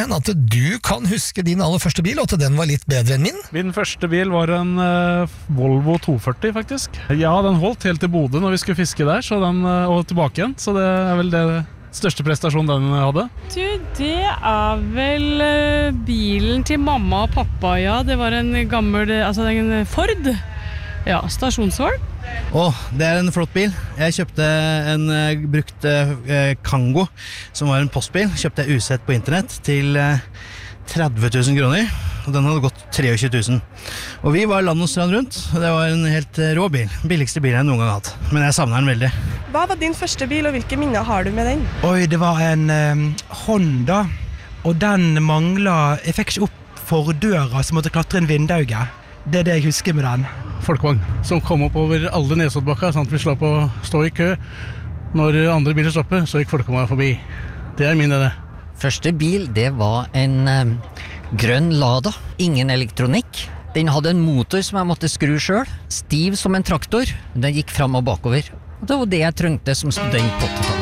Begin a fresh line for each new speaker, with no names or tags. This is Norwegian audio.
hende at du kan huske din aller første bil, og at den var litt bedre enn min.
Min første bil var en Volvo 240 faktisk. Ja, den holdt helt til Bodø når vi skulle fiske der, og tilbake igjen, så det vel det største prestasjonen den hadde.
Du, det vel bilen til mamma og pappa, ja. Det var en gammel, en Ford. Ja, stasjonsvogn.
Det en flott bil. Jeg kjøpte en brukt Kango, som var en postbil. Kjøpte jeg usett på internett til 30 000 kroner, og den hadde gått 23 000. Og vi var land og strand rundt, og det var en helt rå bil. Billigste bilen jeg noen gang har hatt, men jeg savner den veldig.
Hva var din første bil, og hvilke minner har du med den?
Det var en Honda, og den manglet, jeg fikk ikke opp fordøra, så måtte klatre inn vindauget. Det det jeg husker med den.
Folkevogn som kom opp over alle Nesoddbakka, sånn at vi slapp å stå i kø. Når andre biler stopper, så gikk folkevogna forbi. Det min idé.
Første bil, det var en grønn Lada. Ingen elektronikk. Den hadde en motor som jeg måtte skru selv. Stiv som en traktor. Den gikk fram og bakover. Og det var det jeg trengte som student på 80-tallet.